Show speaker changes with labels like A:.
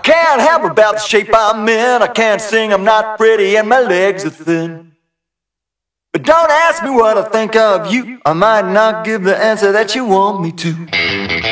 A: can't help about the shape I'm in. I can't sing, I'm not pretty, and my legs are thin. But don't ask me what I think of you. I might not give the answer that you want me to.